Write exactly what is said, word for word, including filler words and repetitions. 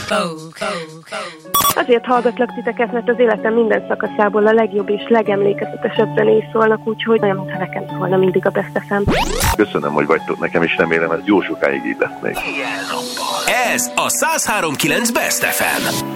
Azért hallgatlak titeket, mert az életem minden szakaszából a legjobb és legemlékezetesebb zenész szólnak, úgyhogy olyan, mintha nekem szólna mindig a Best ef em. Köszönöm, hogy vagytok nekem, és remélem, ez jó sokáig így lesz még. Ez a száz három kilenc Best ef em.